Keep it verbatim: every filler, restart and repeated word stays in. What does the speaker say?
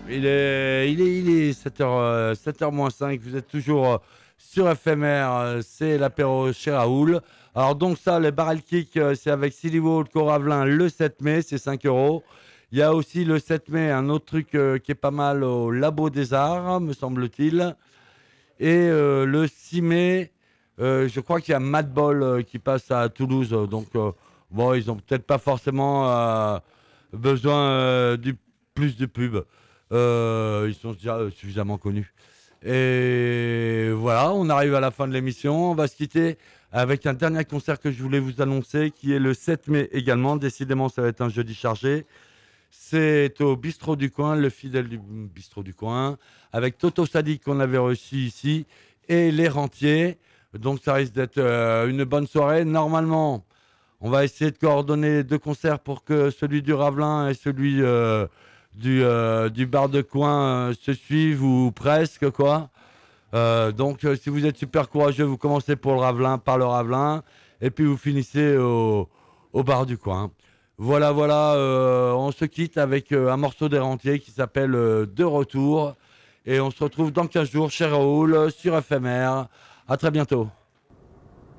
Il est, il est, il est sept heures, sept heures moins cinq, vous êtes toujours euh, sur F M R, euh, c'est l'apéro chez Raoul. Alors donc ça, les barrel kick, euh, c'est avec Silly Wall, Coravelin le sept mai, c'est cinq euros. Il y a aussi le sept mai un autre truc euh, qui est pas mal au Labo des Arts, me semble-t-il. Et euh, le six mai, euh, je crois qu'il y a Madball euh, qui passe à Toulouse. euh, Donc euh, bon, ils ont peut-être pas forcément euh, besoin euh, du plus de pub. Euh, ils sont déjà euh, suffisamment connus. Et voilà, on arrive à la fin de l'émission. On va se quitter avec un dernier concert que je voulais vous annoncer, qui est le sept mai également. Décidément, ça va être un jeudi chargé. C'est au bistrot du coin, le fidèle du bistrot du coin, avec Toto Sadiq qu'on avait reçu ici et les rentiers. Donc ça risque d'être euh, une bonne soirée. Normalement, on va essayer de coordonner deux concerts pour que celui du Ravelin et celui euh, du, euh, du bar de coin euh, se suivent ou presque quoi. Euh, donc euh, si vous êtes super courageux, vous commencez pour le Ravelin, par le Ravelin, et puis vous finissez au, au bar du coin. Voilà, voilà, euh, on se quitte avec euh, un morceau des Rentiers qui s'appelle euh, De Retour. Et on se retrouve dans quinze jours chez Raoul sur F M R. À très bientôt.